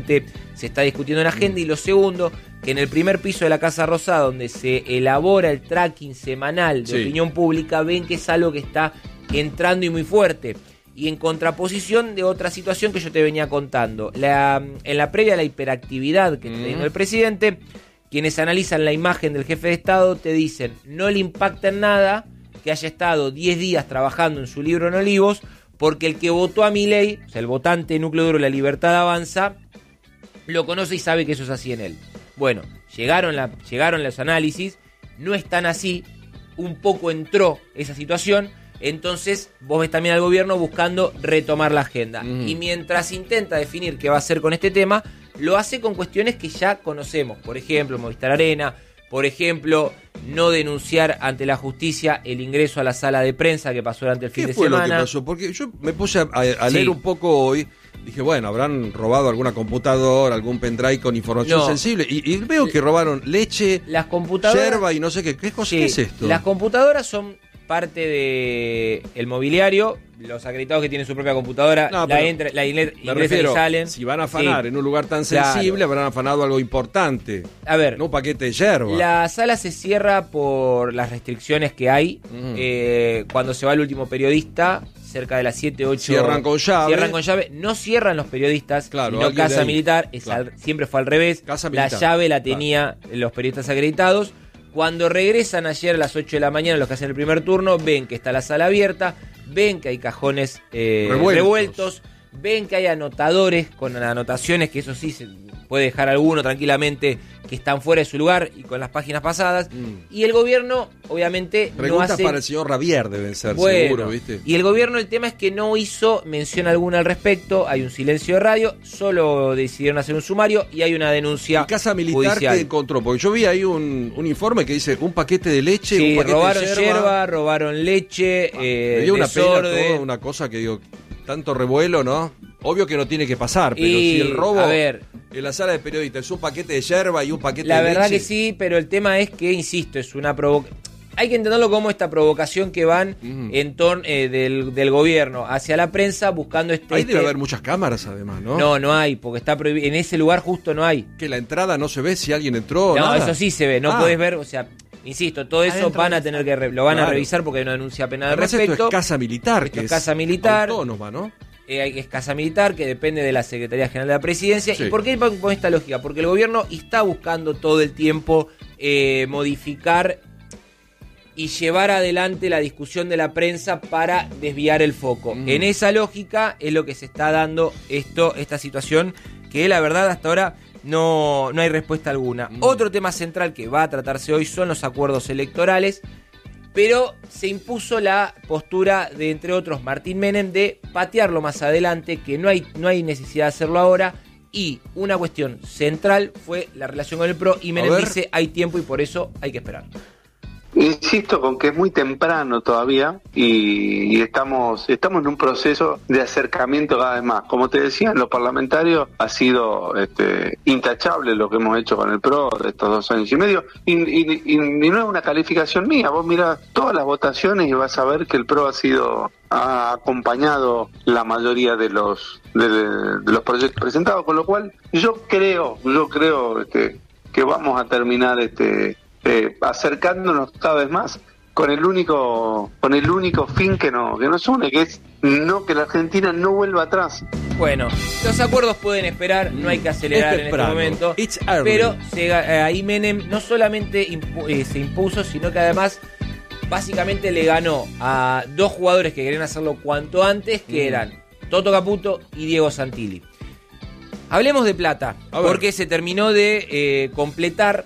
se está discutiendo en la agenda. Y lo segundo, que en el primer piso de la Casa Rosada, donde se elabora el tracking semanal de opinión pública, ven que es algo que está entrando y muy fuerte. Y en contraposición de otra situación que yo te venía contando. En la previa a la hiperactividad que está teniendo el presidente, quienes analizan la imagen del jefe de Estado te dicen, no le impacta en nada que haya estado 10 días trabajando en su libro en Olivos, porque el que votó a Milei, o sea, el votante núcleo duro de La Libertad Avanza, lo conoce y sabe que eso es así en él. Bueno, llegaron los análisis, no es tan así, un poco entró esa situación. Entonces vos ves también al gobierno buscando retomar la agenda. Y mientras intenta definir qué va a hacer con este tema, lo hace con cuestiones que ya conocemos. Por ejemplo, Movistar Arena. Por ejemplo, no denunciar ante la justicia el ingreso a la sala de prensa que pasó durante el fin de semana. ¿Qué fue lo que pasó? Porque yo me puse a leer un poco hoy. Dije, bueno, habrán robado alguna computadora, algún pendrive con información sensible. Y veo que robaron leche, las computadoras, yerba y no sé qué. ¿Qué es esto? Las computadoras son parte del mobiliario. Los acreditados que tienen su propia computadora ingresan y salen. Si van a afanar en un lugar tan sensible, habrán afanado algo importante. A ver, no un paquete de yerba. La sala se cierra por las restricciones que hay. Cuando se va el último periodista, cerca de las 7, 8... Cierran con llave. No cierran los periodistas, sino Casa Militar. Siempre fue al revés. La llave la tenía los periodistas acreditados. Cuando regresan ayer a las 8 de la mañana, los que hacen el primer turno, ven que está la sala abierta, ven que hay cajones revueltos, ven que hay anotadores con anotaciones, que eso sí se puede dejar alguno tranquilamente, que están fuera de su lugar y con las páginas pasadas. Y el gobierno, obviamente, preguntas no hace... para el señor Ravier deben ser, seguro, ¿viste? Y el gobierno, el tema es que no hizo mención alguna al respecto, hay un silencio de radio, solo decidieron hacer un sumario y hay una denuncia ¿Y Casa Militar judicial. ¿Qué encontró? Porque yo vi ahí un informe que dice un paquete de leche, un paquete robaron de yerba, robaron leche, me dio una pena toda una cosa que digo, tanto revuelo, ¿no? Obvio que no tiene que pasar, pero si el robo en la sala de periodistas es un paquete de yerba y un paquete de leche... La verdad que sí, pero el tema es que, insisto, es una provocación. Hay que entenderlo como esta provocación que van en torno del gobierno hacia la prensa buscando Ahí debe haber muchas cámaras además, ¿no? No hay, porque está prohibido. En ese lugar justo no hay. Que la entrada no se ve si alguien entró. No, nada. Eso sí se ve, no podés ver, o sea... Insisto, todo eso van a tener que lo van a revisar porque hay una denuncia penal al respecto. Esto es Casa Militar, esto es Casa Militar autónoma, ¿no? Es Casa Militar, que depende de la Secretaría General de la Presidencia. Sí. ¿Y por qué con esta lógica? Porque el gobierno está buscando todo el tiempo modificar y llevar adelante la discusión de la prensa para desviar el foco. En esa lógica es lo que se está dando esta situación, que la verdad hasta ahora no hay respuesta alguna. Otro tema central que va a tratarse hoy son los acuerdos electorales, pero se impuso la postura de, entre otros, Martín Menem, de patearlo más adelante, que no hay necesidad de hacerlo ahora. Y una cuestión central fue la relación con el PRO, y Menem dice hay tiempo y por eso hay que esperar. Insisto con que es muy temprano todavía y estamos en un proceso de acercamiento cada vez más. Como te decía, en lo parlamentario ha sido intachable lo que hemos hecho con el PRO de estos 2 años y medio y no es una calificación mía. Vos mirás todas las votaciones y vas a ver que el PRO ha acompañado la mayoría de los proyectos presentados, con lo cual yo creo que vamos a terminar acercándonos cada vez más con el único fin que nos une, que es que la Argentina no vuelva atrás. Bueno, los acuerdos pueden esperar, no hay que acelerar en este momento, pero ahí Menem no solamente se impuso, sino que además básicamente le ganó a 2 jugadores que querían hacerlo cuanto antes, que eran Toto Caputo y Diego Santilli. Hablemos de plata, porque se terminó de completar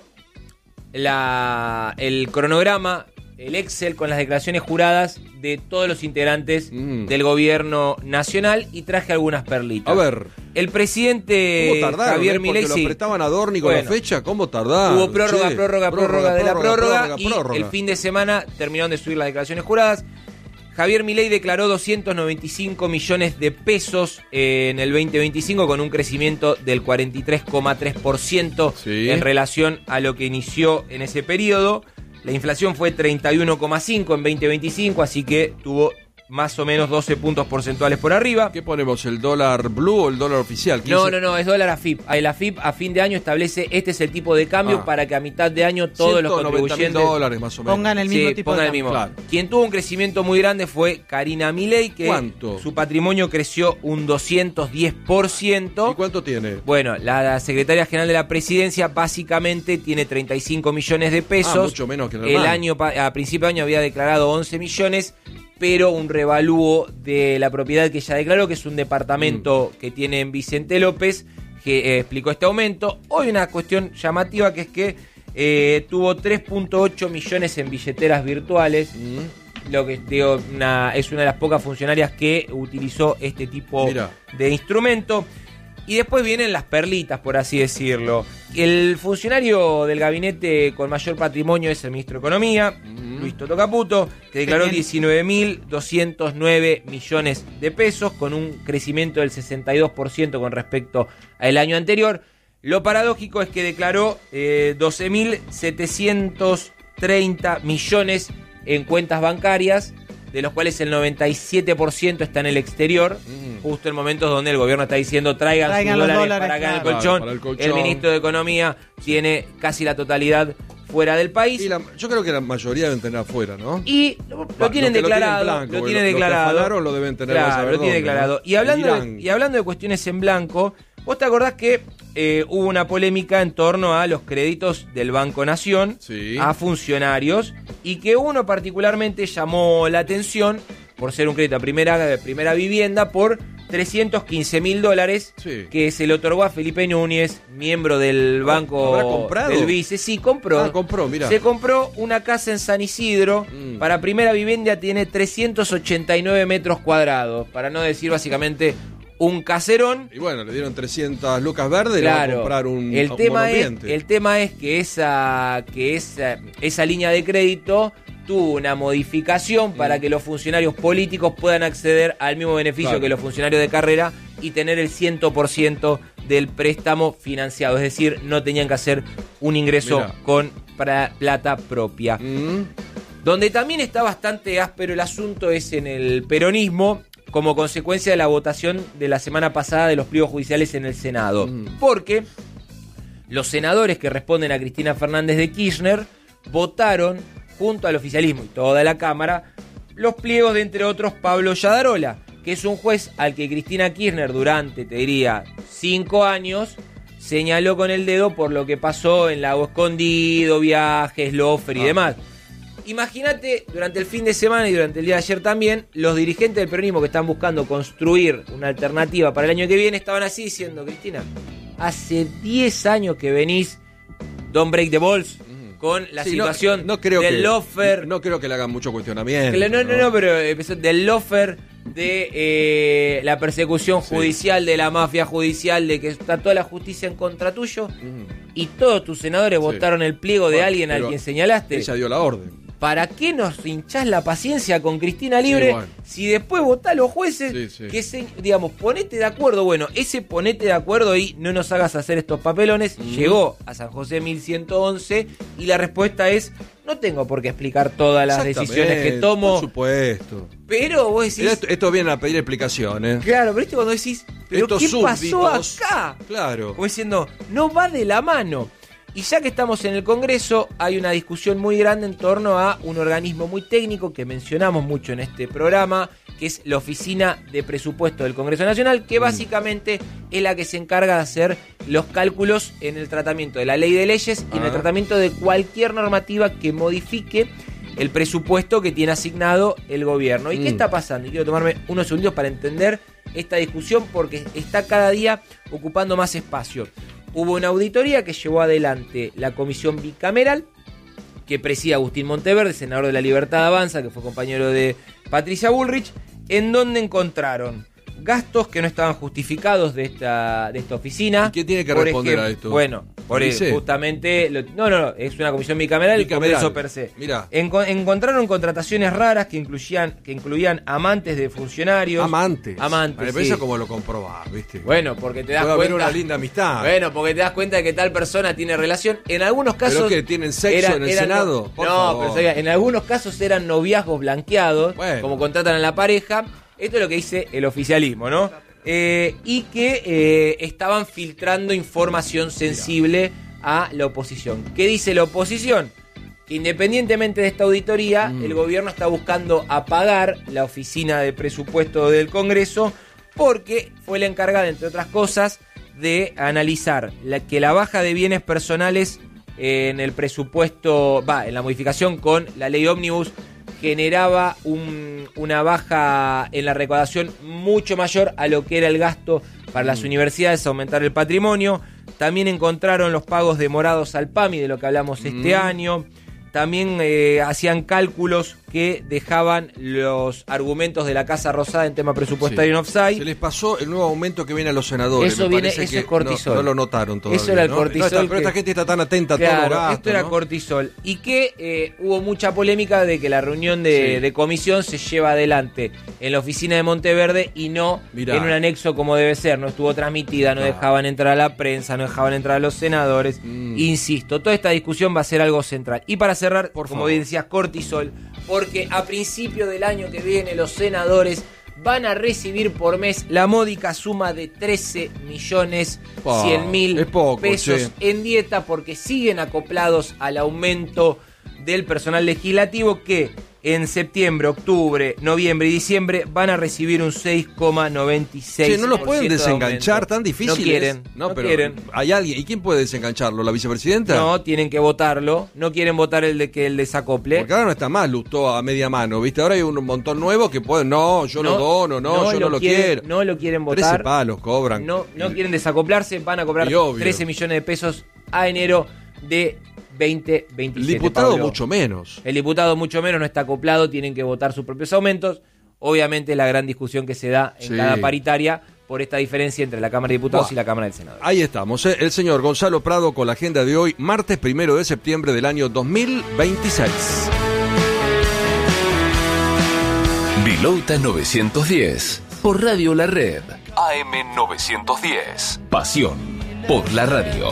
el cronograma, el Excel con las declaraciones juradas de todos los integrantes del gobierno nacional, y traje algunas perlitas. A ver. El presidente Javier Milei, porque lo apretaban a Dorni con la fecha, ¿cómo tardaron? Hubo prórroga de la prórroga, y el fin de semana terminaron de subir las declaraciones juradas. Javier Milei declaró 295 millones de pesos en el 2025, con un crecimiento del 43,3% en relación a lo que inició en ese periodo. La inflación fue 31,5 en 2025, así que tuvo más o menos 12 puntos porcentuales por arriba. ¿Qué ponemos, el dólar blue o el dólar oficial? 15. No, es dólar AFIP. El AFIP a fin de año establece este es el tipo de cambio para que a mitad de año todos los contribuyentes $190.000 más o menos. Pongan el mismo tipo de cambio. Mismo. Claro. Quien tuvo un crecimiento muy grande fue Karina Milei, que ¿cuánto? Su patrimonio creció un 210%. ¿Y cuánto tiene? Bueno, la secretaria general de la presidencia básicamente tiene 35 millones de pesos. Mucho menos que el año a principio de año había declarado 11 millones, pero un revalúo de la propiedad que ella declaró, que es un departamento que tiene en Vicente López, que explicó este aumento. Hoy una cuestión llamativa que es que tuvo 3.8 millones en billeteras virtuales. Lo que digo, es una de las pocas funcionarias que utilizó este tipo de instrumento. Y después vienen las perlitas, por así decirlo. El funcionario del gabinete con mayor patrimonio es el ministro de Economía, Luis Toto Caputo, que declaró 19.209 millones de pesos, con un crecimiento del 62% con respecto al año anterior. Lo paradójico es que declaró 12.730 millones en cuentas bancarias, de los cuales el 97% está en el exterior, justo en momentos donde el gobierno está diciendo traigan sus dólares para acá en el colchón. Para el colchón. El ministro de Economía tiene casi la totalidad fuera del país. Y yo creo que la mayoría deben tener afuera, ¿no? Y lo tienen declarado. Lo tienen declarado. Lo deben tener. Claro, lo tienen declarado. ¿No? Y hablando de cuestiones en blanco, ¿vos te acordás que hubo una polémica en torno a los créditos del Banco Nación a funcionarios, y que uno particularmente llamó la atención por ser un crédito a primera vivienda por $315.000 que se le otorgó a Felipe Núñez, miembro del banco del Vice? Sí, compró, mirá. Se compró una casa en San Isidro, para primera vivienda tiene 389 metros cuadrados, para no decir básicamente un caserón. Y bueno, le dieron 300 lucas verdes, claro, y le va a comprar un monoambiente. El tema es que esa línea de crédito tuvo una modificación para que los funcionarios políticos puedan acceder al mismo beneficio que los funcionarios de carrera y tener el 100% del préstamo financiado. Es decir, no tenían que hacer un ingreso con plata propia. Donde también está bastante áspero el asunto es en el peronismo, como consecuencia de la votación de la semana pasada de los pliegos judiciales en el Senado. Porque los senadores que responden a Cristina Fernández de Kirchner votaron, junto al oficialismo y toda la Cámara, los pliegos de, entre otros, Pablo Yadarola, que es un juez al que Cristina Kirchner durante, te diría, 5 años señaló con el dedo por lo que pasó en Lago Escondido, Viajes, Lofer y demás. Imagínate, durante el fin de semana y durante el día de ayer también, los dirigentes del peronismo que están buscando construir una alternativa para el año que viene estaban así diciendo: Cristina, hace 10 años que venís, don't break the balls, con la situación del lofer. No creo que le hagan mucho cuestionamiento. No, pero del lofer, de la persecución judicial, de la mafia judicial, de que está toda la justicia en contra tuyo, y todos tus senadores votaron el pliego de alguien al quien señalaste. Ella dio la orden. ¿Para qué nos hinchás la paciencia con Cristina Libre si después votás los jueces que digamos, ponete de acuerdo? Bueno, ese ponete de acuerdo y no nos hagas hacer estos papelones llegó a San José 1111 y la respuesta es: no tengo por qué explicar todas las decisiones que tomo. Por supuesto. Pero vos decís... Esto viene a pedir explicaciones. Claro, pero cuando decís, ¿pero qué pasó acá? Claro. Como diciendo, no va de la mano. Y ya que estamos en el Congreso, hay una discusión muy grande en torno a un organismo muy técnico que mencionamos mucho en este programa, que es la Oficina de Presupuesto del Congreso Nacional, que básicamente es la que se encarga de hacer los cálculos en el tratamiento de la ley de leyes y en el tratamiento de cualquier normativa que modifique el presupuesto que tiene asignado el gobierno. ¿Y qué está pasando? Y quiero tomarme unos segundos para entender esta discusión porque está cada día ocupando más espacio. Hubo una auditoría que llevó adelante la comisión bicameral que preside Agustín Monteverde, senador de La Libertad Avanza, que fue compañero de Patricia Bullrich, en donde encontraron gastos que no estaban justificados de esta oficina. ¿Y qué tiene que responder a esto? Bueno, Por eso, justamente, no, es una comisión bicameral y el Congreso per se. Mirá. Encontraron contrataciones raras que incluían amantes de funcionarios. Amantes. Me parece como lo comprobás, ¿viste? Bueno, porque te das cuenta. Puede haber una linda amistad. Bueno, porque te das cuenta de que tal persona tiene relación. En algunos casos. ¿Pero que tienen sexo en el Senado? Pero en algunos casos eran noviazgos blanqueados, como contratan a la pareja. Esto es lo que dice el oficialismo, ¿no? Y que estaban filtrando información sensible a la oposición. ¿Qué dice la oposición? Que independientemente de esta auditoría, el gobierno está buscando apagar la oficina de presupuesto del Congreso porque fue la encargada, entre otras cosas, de analizar que la baja de bienes personales en el presupuesto, en la modificación con la ley ómnibus, generaba una baja en la recaudación mucho mayor a lo que era el gasto para las universidades, aumentar el patrimonio. También encontraron los pagos demorados al PAMI, de lo que hablamos este año. También hacían cálculos que dejaban los argumentos de la Casa Rosada en tema presupuestario en offside. Se les pasó el nuevo aumento que viene a los senadores. Eso es cortisol. No lo notaron todavía. Eso era el cortisol. Pero esta gente está tan atenta a todo lo gasto, esto era cortisol. Y que hubo mucha polémica de que la reunión de comisión se lleva adelante en la oficina de Monteverde y no en un anexo como debe ser. No estuvo transmitida, no dejaban entrar a la prensa, no dejaban entrar a los senadores. Insisto, toda esta discusión va a ser algo central. Y para cerrar, como bien decías, cortisol, porque a principio del año que viene los senadores van a recibir por mes la módica suma de 13.100.000 pesos en dieta, porque siguen acoplados al aumento del personal legislativo, que en septiembre, octubre, noviembre y diciembre van a recibir un 6,96%. No los pueden desenganchar, tan difícil. No quieren. Hay alguien. ¿Y quién puede desengancharlo? ¿La vicepresidenta? No, tienen que votarlo. No quieren votar el desacople. Porque ahora no está más Lustó a media mano, ¿viste? Ahora hay un montón nuevo que pueden. No, yo lo dono, yo no lo quiero. No lo quieren votar. 13 palos cobran. No quieren desacoplarse. Van a cobrar 13 millones de pesos a enero de 2027. El diputado Pablo. mucho menos. El diputado mucho menos, no está acoplado, tienen que votar sus propios aumentos. Obviamente la gran discusión que se da en cada paritaria por esta diferencia entre la Cámara de Diputados y la Cámara del Senado. Ahí estamos, el señor Gonzalo Prado con la agenda de hoy, martes 1 de septiembre del año 2026. Vilouta 910, por Radio La Red. AM 910, pasión por la radio.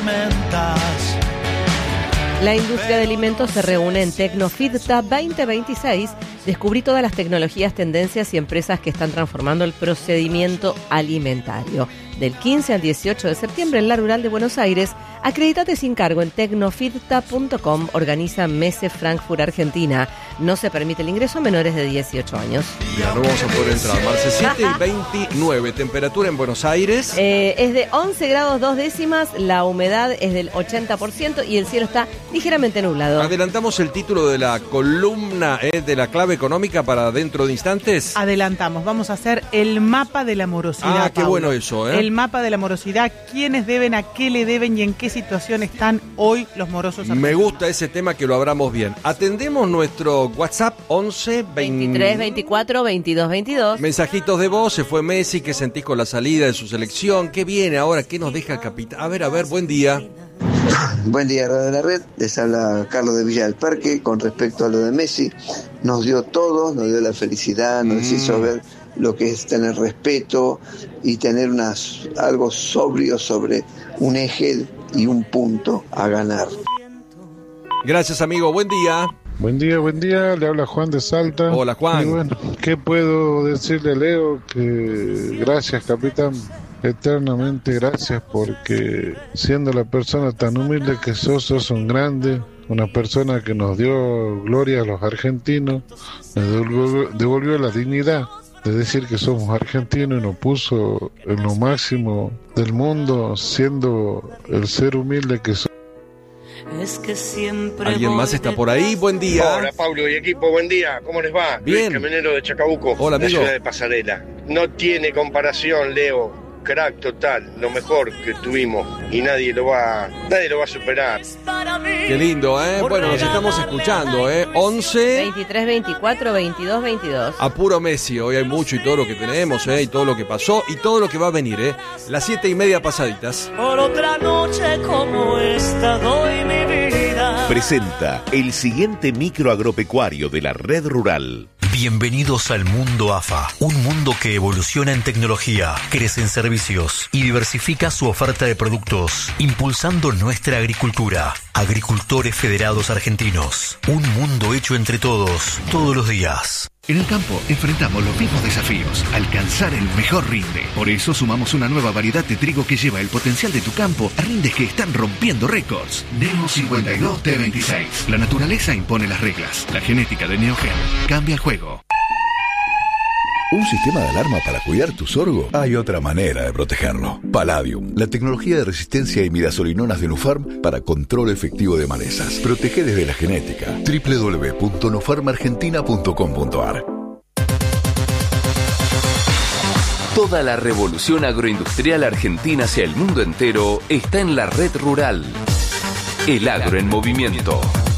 La industria de alimentos se reúne en Tecnofidta 2026. Descubrí todas las tecnologías, tendencias y empresas que están transformando el procedimiento alimentario. Del 15 al 18 de septiembre en la Rural de Buenos Aires. Acredítate sin cargo en tecnofidta.com. Organiza Messe Frankfurt, Argentina. No se permite el ingreso a menores de 18 años. Ya no vamos a poder entrar. Marce 7 y 29. Temperatura en Buenos Aires. Es de 11 grados 2 décimas. La humedad es del 80% y el cielo está ligeramente nublado. Adelantamos el título de la columna de la clave económica para dentro de instantes. Adelantamos. Vamos a hacer el mapa de la morosidad. Qué bueno eso, El mapa de la morosidad. ¿Quiénes deben, a qué le deben y en qué situación están hoy los morosos argentinos? Me gusta ese tema, que lo abramos bien. Atendemos nuestro WhatsApp 11 23 24 22 22. Mensajitos de voz. Se fue Messi. ¿Qué sentís con la salida de su selección? ¿Qué viene ahora? ¿Qué nos deja el capitán? A ver, buen día. Buen día, Radio de la Red. Les habla Carlos de Villa del Parque. Con respecto a lo de Messi, nos dio todo, nos dio la felicidad, nos hizo ver lo que es tener respeto y tener algo sobrio sobre un eje y un punto a ganar. Gracias, amigo. Buen día. Buen día, le habla Juan de Salta. Hola, Juan. Y bueno, ¿qué puedo decirle a Leo? Que gracias, capitán, eternamente gracias, porque siendo la persona tan humilde que sos un grande, una persona que nos dio gloria a los argentinos, nos devolvió la dignidad de decir que somos argentinos y nos puso en lo máximo del mundo, siendo el ser humilde que somos. Es que siempre ¿Alguien más está por ahí? Buen día. Hola, Pablo y equipo, buen día. ¿Cómo les va? Bien. Luis, camionero de Chacabuco. Hola, amigo. La ciudad de Pasarela. No tiene comparación, Leo, crack total, lo mejor que tuvimos y nadie lo va a superar. Qué lindo, ¿eh? Bueno, nos estamos escuchando, 11 23 24 22 22. A puro Messi, hoy hay mucho y todo lo que tenemos, y todo lo que pasó y todo lo que va a venir, Las 7:30 pasaditas. Por otra noche como esta doy mi vida. Presenta el siguiente micro agropecuario de la Red Rural. Bienvenidos al mundo AFA, un mundo que evoluciona en tecnología, crece en servicios y diversifica su oferta de productos, impulsando nuestra agricultura. Agricultores Federados Argentinos, un mundo hecho entre todos, todos los días. En el campo enfrentamos los mismos desafíos, alcanzar el mejor rinde. Por eso sumamos una nueva variedad de trigo que lleva el potencial de tu campo a rindes que están rompiendo récords. Neo 52 T26. La naturaleza impone las reglas. La genética de Neogen cambia el juego. ¿Un sistema de alarma para cuidar tu sorgo? Hay otra manera de protegerlo. Palladium, la tecnología de resistencia a imidazolinonas de Nufarm para control efectivo de malezas. Protege desde la genética. www.nufarmargentina.com.ar. Toda la revolución agroindustrial argentina hacia el mundo entero está en la Red Rural. El agro en movimiento.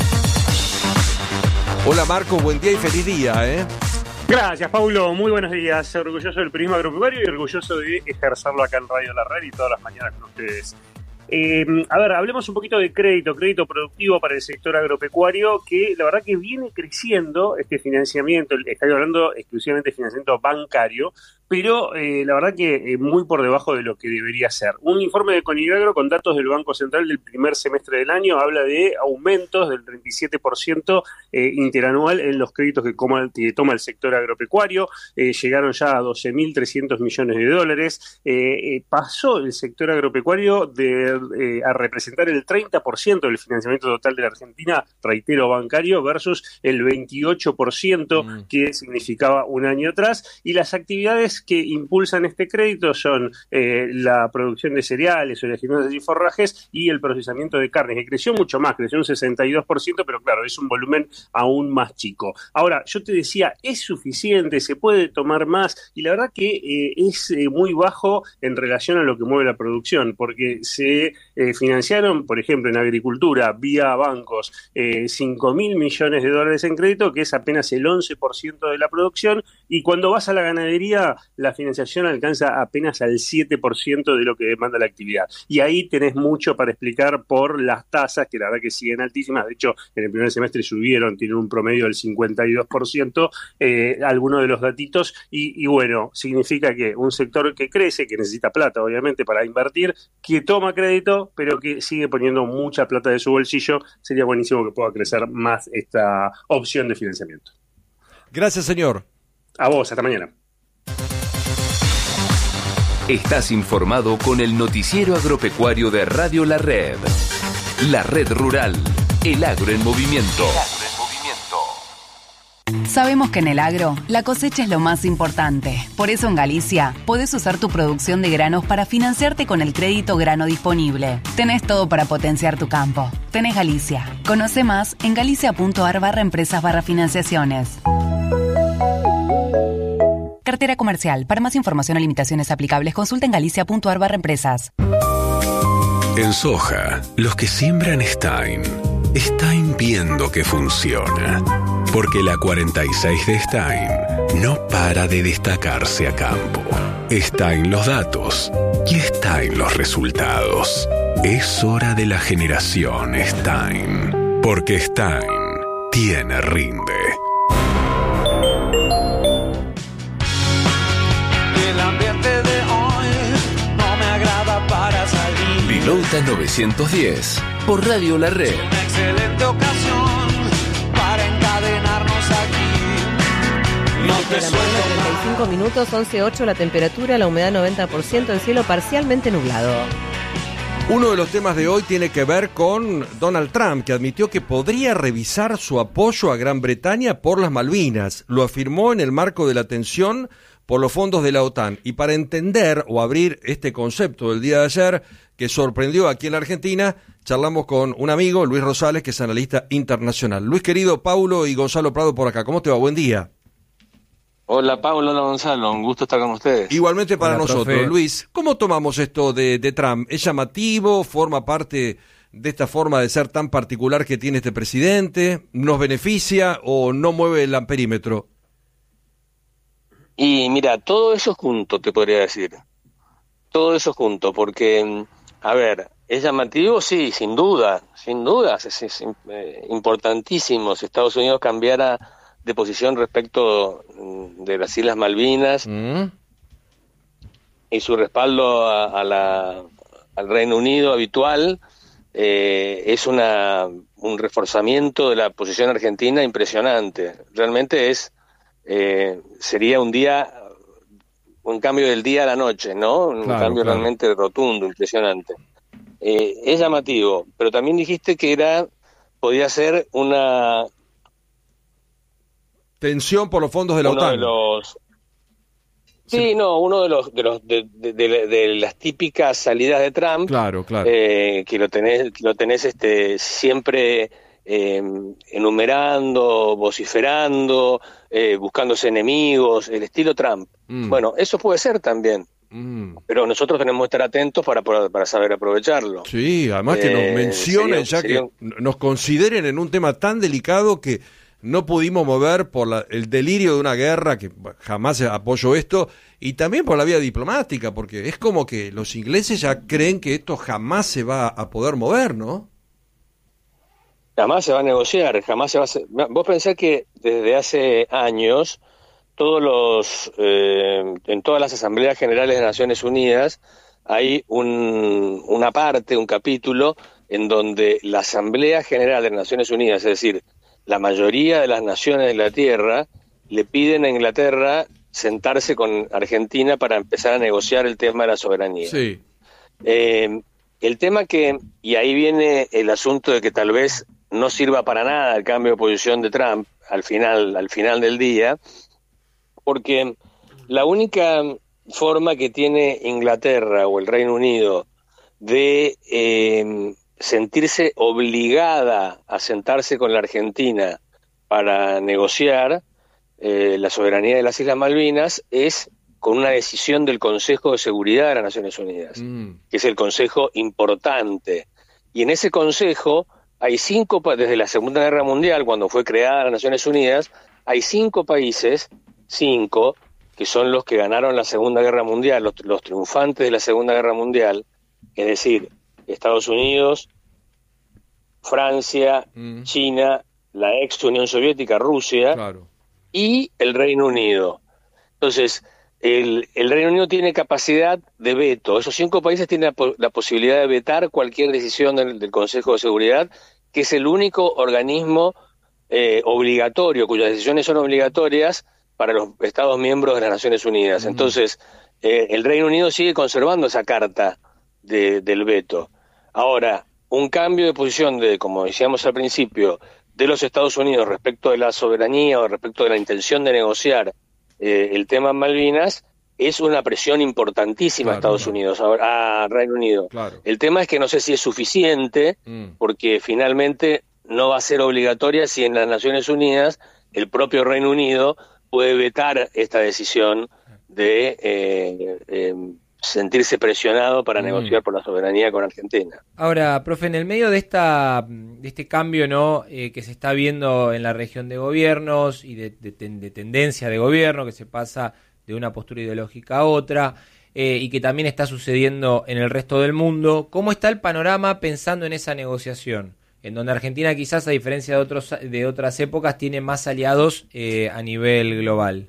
Hola Marco, buen día y feliz día, Gracias, Paulo. Muy buenos días. Orgulloso del periodismo agropecuario y orgulloso de ejercerlo acá en Radio La Red y todas las mañanas con ustedes. A ver, hablemos un poquito de crédito productivo para el sector agropecuario, que la verdad que viene creciendo este financiamiento. Estoy hablando exclusivamente de financiamiento bancario, pero la verdad que muy por debajo de lo que debería ser. Un informe de Conigagro con datos del Banco Central del primer semestre del año habla de aumentos del 37% interanual en los créditos que toma el sector agropecuario. Llegaron ya a 12.300 millones de dólares. Pasó el sector agropecuario a representar el 30% del financiamiento total de la Argentina, reitero, bancario, versus el 28% que significaba un año atrás. Y las actividades que impulsan este crédito son la producción de cereales, oleaginosas y forrajes y el procesamiento de carnes, que creció mucho más, creció un 62%, pero claro, es un volumen aún más chico. Ahora, yo te decía, ¿es suficiente? ¿Se puede tomar más? Y la verdad que es muy bajo en relación a lo que mueve la producción, porque se financiaron, por ejemplo, en agricultura, vía bancos, 5.000 millones de dólares en crédito, que es apenas el 11% de la producción, y cuando vas a la ganadería, la financiación alcanza apenas al 7% de lo que demanda la actividad. Y ahí tenés mucho para explicar por las tasas, que la verdad que siguen altísimas. De hecho, en el primer semestre subieron, tienen un promedio del 52%, algunos de los datitos, y bueno, significa que un sector que crece, que necesita plata, obviamente, para invertir, que toma crédito, pero que sigue poniendo mucha plata de su bolsillo. Sería buenísimo que pueda crecer más esta opción de financiamiento. Gracias, señor. A vos, hasta mañana. Estás informado con el noticiero agropecuario de Radio La Red. La Red Rural, el agro en movimiento. Sabemos que en el agro, la cosecha es lo más importante. Por eso en Galicia, podés usar tu producción de granos para financiarte con el crédito grano disponible. Tenés todo para potenciar tu campo. Tenés Galicia. Conoce más en galicia.ar/empresas/financiaciones. Cartera comercial. Para más información o limitaciones aplicables, consulta en galicia.ar/empresas. En soja, los que siembran Stein viendo que funciona. Porque la 46 de Stein no para de destacarse a campo. Está en los datos y está en los resultados. Es hora de la generación Stein. Porque Stein tiene rinde. El ambiente de hoy no me agrada para salir. Pilota 910 por Radio La Red. Una excelente ocasión para encadenarnos aquí. No te suelto 35 minutos, 11:08 la temperatura, la humedad 90%, el cielo parcialmente nublado. Uno de los temas de hoy tiene que ver con Donald Trump, que admitió que podría revisar su apoyo a Gran Bretaña por las Malvinas. Lo afirmó en el marco de la tensión por los fondos de la OTAN. Y para entender o abrir este concepto del día de ayer, que sorprendió aquí en la Argentina, charlamos con un amigo, Luis Rosales, que es analista internacional. Luis querido, Paulo y Gonzalo Prado por acá. ¿Cómo te va? Buen día. Hola Pablo, hola Gonzalo, un gusto estar con ustedes. Igualmente para Hola, nosotros, profe. Luis. ¿Cómo tomamos esto de Trump? ¿Es llamativo? ¿Forma parte de esta forma de ser tan particular que tiene este presidente? ¿Nos beneficia o no mueve el amperímetro? Y mira, todo eso junto, te podría decir. Todo eso junto, porque, a ver, ¿es llamativo? Sí, sin duda, es importantísimo si Estados Unidos cambiara de posición respecto de las Islas Malvinas y su respaldo al Reino Unido habitual, es un reforzamiento de la posición argentina impresionante. Realmente sería un cambio del día a la noche, ¿no? Un cambio realmente rotundo, impresionante. Es llamativo, pero también dijiste que podía ser una tensión por los fondos de la OTAN. Uno de las típicas salidas de Trump. Claro. Que lo tenés siempre enumerando, vociferando, buscándose enemigos, el estilo Trump. Bueno, eso puede ser también. Pero nosotros tenemos que estar atentos para saber aprovecharlo. Sí, además que nos mencionen, que nos consideren en un tema tan delicado que no pudimos mover por el delirio de una guerra, que jamás apoyo esto, y también por la vía diplomática, porque es como que los ingleses ya creen que esto jamás se va a poder mover, ¿no? Jamás se va a negociar, jamás se va a hacer. Vos pensás que desde hace años, en todas las asambleas generales de Naciones Unidas, hay un capítulo en donde la Asamblea General de Naciones Unidas, es decir, la mayoría de las naciones de la Tierra, le piden a Inglaterra sentarse con Argentina para empezar a negociar el tema de la soberanía. Sí. El tema y ahí viene el asunto de que tal vez no sirva para nada el cambio de posición de Trump al final del día, porque la única forma que tiene Inglaterra o el Reino Unido de sentirse obligada a sentarse con la Argentina para negociar la soberanía de las Islas Malvinas es con una decisión del Consejo de Seguridad de las Naciones Unidas, que es el consejo importante. Y en ese consejo hay desde la Segunda Guerra Mundial, cuando fue creada las Naciones Unidas, hay 5 países, que son los que ganaron la Segunda Guerra Mundial, los triunfantes de la Segunda Guerra Mundial, es decir, Estados Unidos, Francia, China, la ex Unión Soviética, Rusia, y el Reino Unido. Entonces, el Reino Unido tiene capacidad de veto. Esos 5 países tienen la posibilidad de vetar cualquier decisión del Consejo de Seguridad, que es el único organismo obligatorio, cuyas decisiones son obligatorias para los Estados miembros de las Naciones Unidas. Entonces, el Reino Unido sigue conservando esa carta del veto. Ahora, un cambio de posición, como decíamos al principio, de los Estados Unidos respecto de la soberanía o respecto de la intención de negociar el tema Malvinas, es una presión importantísima a Estados Unidos, a Reino Unido. El tema es que no sé si es suficiente, porque finalmente no va a ser obligatoria si en las Naciones Unidas el propio Reino Unido puede vetar esta decisión de sentirse presionado para negociar por la soberanía con Argentina. Ahora, profe, en el medio de este cambio, ¿no? Que se está viendo en la región de gobiernos y de tendencia de gobierno, que se pasa de una postura ideológica a otra, y que también está sucediendo en el resto del mundo, ¿cómo está el panorama pensando en esa negociación? En donde Argentina quizás, a diferencia de otras épocas, tiene más aliados a nivel global.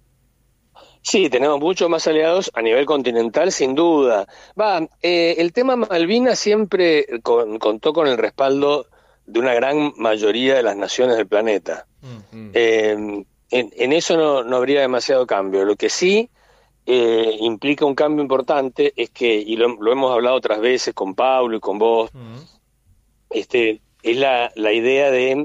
Sí, tenemos muchos más aliados a nivel continental, sin duda. El tema Malvinas siempre contó con el respaldo de una gran mayoría de las naciones del planeta. En eso no habría demasiado cambio. Lo que sí implica un cambio importante es que, y lo hemos hablado otras veces con Pablo y con vos, es la idea de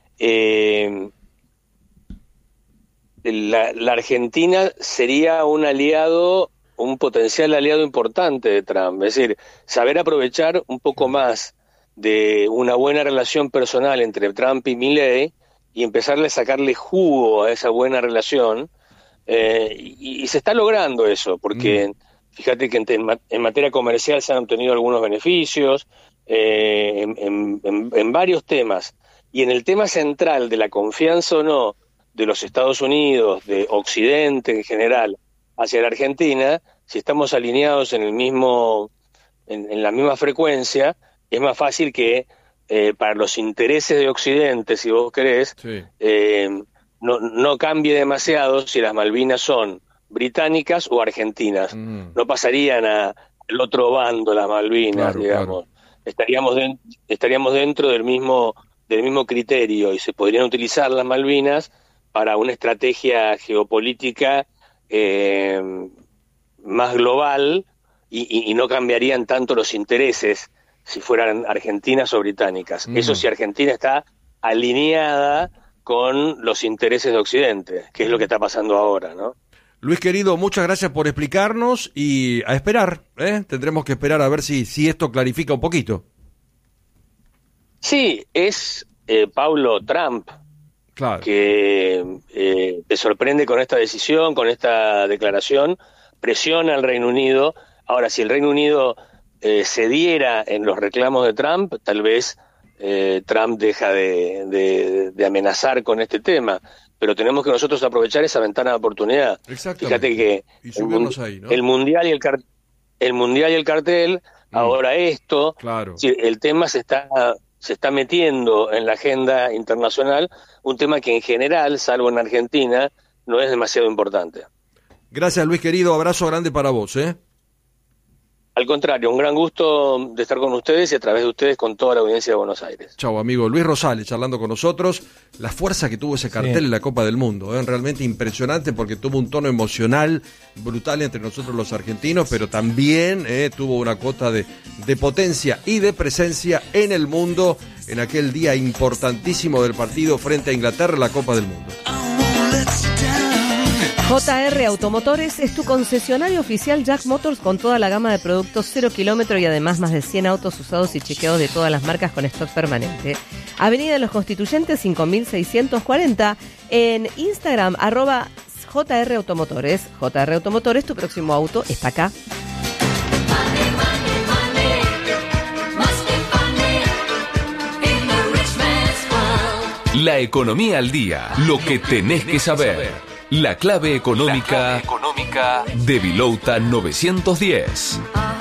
la Argentina sería un potencial aliado importante de Trump. Es decir, saber aprovechar un poco más de una buena relación personal entre Trump y Milei y empezarle a sacarle jugo a esa buena relación Y se está logrando eso, porque fíjate que en materia comercial se han obtenido algunos beneficios, en varios temas. Y en el tema central de la confianza o no de los Estados Unidos, de Occidente en general, hacia la Argentina, si estamos alineados en la misma frecuencia, es más fácil que para los intereses de Occidente, si vos querés, no cambie demasiado si las Malvinas son británicas o argentinas. No pasarían al otro bando las Malvinas, digamos. Estaríamos dentro del mismo criterio y se podrían utilizar las Malvinas para una estrategia geopolítica más global y no cambiarían tanto los intereses si fueran argentinas o británicas. Eso si Argentina está alineada con los intereses de Occidente, que es lo que está pasando ahora, ¿no? Luis querido, muchas gracias por explicarnos y a esperar, tendremos que esperar a ver si esto clarifica un poquito. Sí, es Paulo Trump, claro, que te sorprende con esta decisión, con esta declaración, presiona al Reino Unido. Ahora, si el Reino Unido cediera en los reclamos de Trump, tal vez Trump deja de amenazar con este tema, pero tenemos que nosotros aprovechar esa ventana de oportunidad. Fíjate que el Mundial y el cartel, ahora esto, el tema se está metiendo en la agenda internacional, un tema que en general, salvo en Argentina, no es demasiado importante. Gracias, Luis querido, abrazo grande para vos, Al contrario, un gran gusto de estar con ustedes y a través de ustedes con toda la audiencia de Buenos Aires. Chau, amigo. Luis Rosales charlando con nosotros. La fuerza que tuvo ese cartel en la Copa del Mundo, realmente impresionante porque tuvo un tono emocional brutal entre nosotros los argentinos, pero también tuvo una cuota de potencia y de presencia en el mundo en aquel día importantísimo del partido frente a Inglaterra en la Copa del Mundo. JR Automotores es tu concesionario oficial Jack Motors con toda la gama de productos 0 kilómetro y además más de 100 autos usados y chequeados de todas las marcas con stock permanente. Avenida de los Constituyentes 5640, en Instagram @JR Automotores. JR Automotores, tu próximo auto está acá. La economía al día, lo que tenés que saber. La clave económica de Vilouta 910.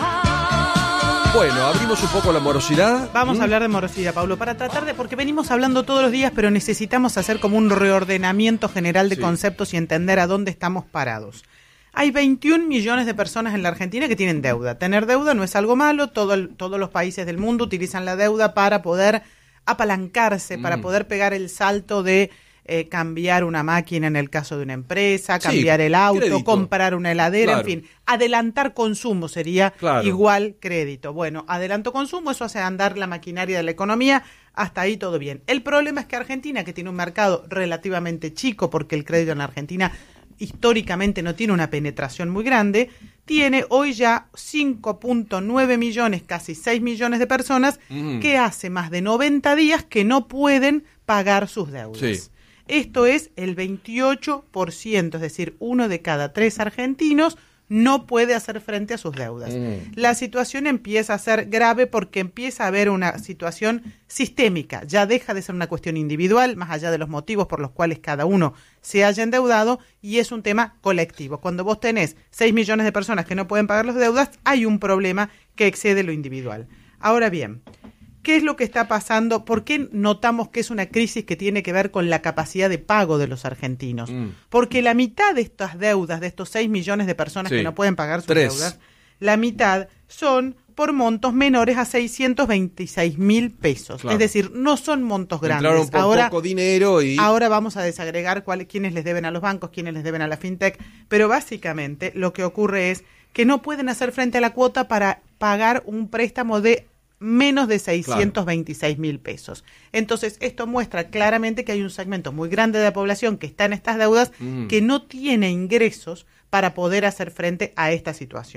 Bueno, abrimos un poco la morosidad. Vamos a hablar de morosidad, Pablo, para tratar de, porque venimos hablando todos los días, pero necesitamos hacer como un reordenamiento general de conceptos y entender a dónde estamos parados. Hay 21 millones de personas en la Argentina que tienen deuda. Tener deuda no es algo malo, todos los países del mundo utilizan la deuda para poder apalancarse, para poder pegar el salto de cambiar una máquina en el caso de una empresa, cambiar el auto, crédito, comprar una heladera, en fin, adelantar consumo sería igual crédito. Bueno, adelanto consumo, eso hace andar la maquinaria de la economía, hasta ahí todo bien. El problema es que Argentina, que tiene un mercado relativamente chico, porque el crédito en la Argentina históricamente no tiene una penetración muy grande, tiene hoy ya 5.9 millones, casi 6 millones de personas que hace más de 90 días que no pueden pagar sus deudas. Sí. Esto es el 28%, es decir, 1 de cada 3 argentinos no puede hacer frente a sus deudas. La situación empieza a ser grave porque empieza a haber una situación sistémica. Ya deja de ser una cuestión individual, más allá de los motivos por los cuales cada uno se haya endeudado, y es un tema colectivo. Cuando vos tenés 6 millones de personas que no pueden pagar las deudas, hay un problema que excede lo individual. Ahora bien, ¿qué es lo que está pasando? ¿Por qué notamos que es una crisis que tiene que ver con la capacidad de pago de los argentinos? Porque la mitad de estas deudas, de estos 6 millones de personas que no pueden pagar sus deudas, la mitad son por montos menores a 626.000 pesos. Es decir, no son montos grandes. Ahora, poco dinero y... ahora vamos a desagregar quiénes les deben a los bancos, quiénes les deben a la fintech, pero básicamente lo que ocurre es que no pueden hacer frente a la cuota para pagar un préstamo de menos de 626.000 pesos. Entonces, esto muestra claramente que hay un segmento muy grande de la población que está en estas deudas que no tiene ingresos para poder hacer frente a esta situación.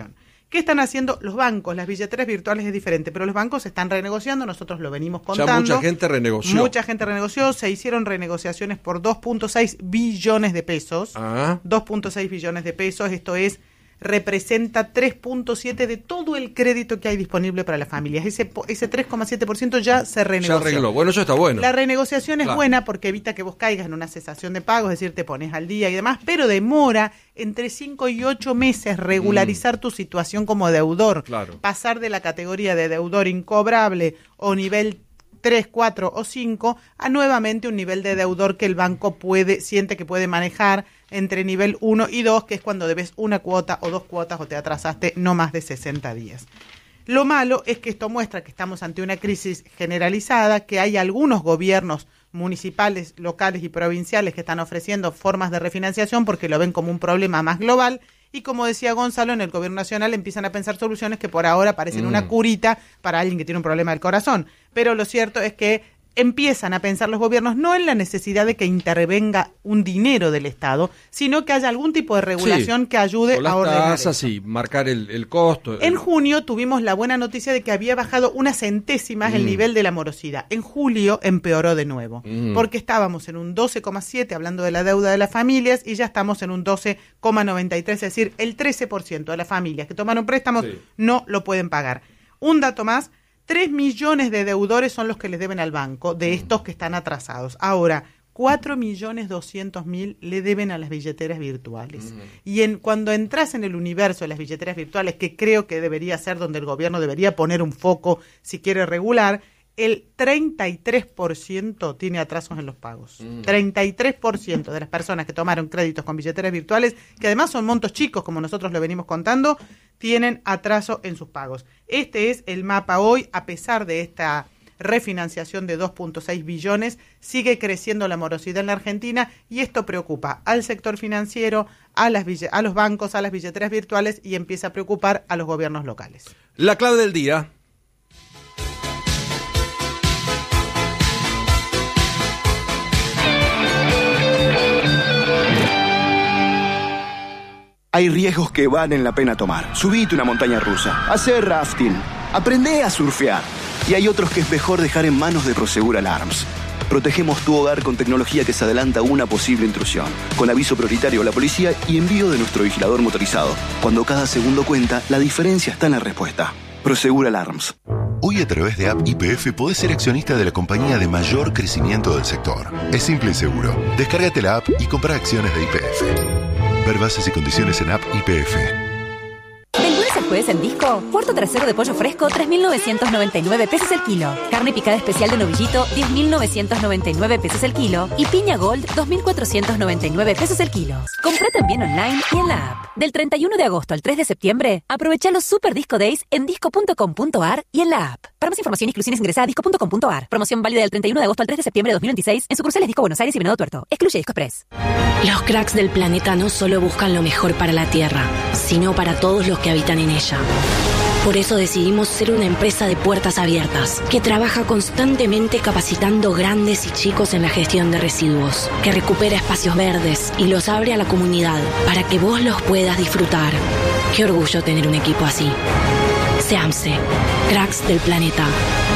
¿Qué están haciendo los bancos? Las billeteras virtuales es diferente, pero los bancos están renegociando, nosotros lo venimos contando. Ya mucha gente renegoció. Mucha gente renegoció, se hicieron renegociaciones por 2.6 billones de pesos. 2.6 billones de pesos, esto representa 3.7 de todo el crédito que hay disponible para las familias. Ese 3,7% ya se renegoció. Ya arregló. Bueno, eso está bueno. La renegociación es buena porque evita que vos caigas en una cesación de pagos, es decir, te pones al día y demás, pero demora entre 5 y 8 meses regularizar tu situación como deudor. Claro. Pasar de la categoría de deudor incobrable o nivel 3, 4 o 5 a nuevamente un nivel de deudor que el banco siente que puede manejar entre nivel 1 y 2, que es cuando debes una cuota o 2 cuotas o te atrasaste no más de 60 días. Lo malo es que esto muestra que estamos ante una crisis generalizada, que hay algunos gobiernos municipales, locales y provinciales que están ofreciendo formas de refinanciación porque lo ven como un problema más global. Y como decía Gonzalo, en el gobierno nacional empiezan a pensar soluciones que por ahora parecen una curita para alguien que tiene un problema del corazón. Pero lo cierto es que empiezan a pensar los gobiernos no en la necesidad de que intervenga un dinero del Estado, sino que haya algún tipo de regulación que ayude a ordenar tasas y marcar el costo. En junio tuvimos la buena noticia de que había bajado unas centésimas el nivel de la morosidad. En julio empeoró de nuevo, porque estábamos en un 12,7 hablando de la deuda de las familias y ya estamos en un 12,93, es decir, el 13% de las familias que tomaron préstamos no lo pueden pagar. Un dato más, 3 millones de deudores son los que les deben al banco de estos que están atrasados. Ahora, 4.200.000 le deben a las billeteras virtuales. Y cuando entras en el universo de las billeteras virtuales, que creo que debería ser donde el gobierno debería poner un foco si quiere regular, el 33% tiene atrasos en los pagos. 33% de las personas que tomaron créditos con billeteras virtuales, que además son montos chicos, como nosotros lo venimos contando, tienen atraso en sus pagos. Este es el mapa hoy, a pesar de esta refinanciación de 2.6 billones, sigue creciendo la morosidad en la Argentina y esto preocupa al sector financiero, a los bancos, a las billeteras virtuales y empieza a preocupar a los gobiernos locales. La clave del día. Hay riesgos que valen la pena tomar. Subite una montaña rusa, hacer rafting, aprende a surfear. Y hay otros que es mejor dejar en manos de Prosegur Alarms. Protegemos tu hogar con tecnología que se adelanta a una posible intrusión, con aviso prioritario a la policía y envío de nuestro vigilador motorizado. Cuando cada segundo cuenta, la diferencia está en la respuesta. Prosegur Alarms. Hoy a través de App YPF podés ser accionista de la compañía de mayor crecimiento del sector. Es simple y seguro. Descárgate la app y compra acciones de YPF. Ver bases y condiciones en App YPF. Del lunes al jueves en Disco, puerto trasero de pollo fresco, 3.999 pesos el kilo. Carne picada especial de novillito, 10.999 pesos el kilo. Y piña gold, 2.499 pesos el kilo. Comprá también online y en la app. Del 31 de agosto al 3 de septiembre, aprovecha los Super Disco Days en disco.com.ar y en la app. Para más información e inclusiones ingresa a disco.com.ar. Promoción válida del 31 de agosto al 3 de septiembre de 2026 en sucursales Disco Buenos Aires y Venado Tuerto. Excluye Disco Express. Los cracks del planeta no solo buscan lo mejor para la Tierra, sino para todos los que habitan en ella. Por eso decidimos ser una empresa de puertas abiertas, que trabaja constantemente capacitando grandes y chicos en la gestión de residuos, que recupera espacios verdes y los abre a la comunidad para que vos los puedas disfrutar. Qué orgullo tener un equipo así. SEAMSE, cracks del planeta.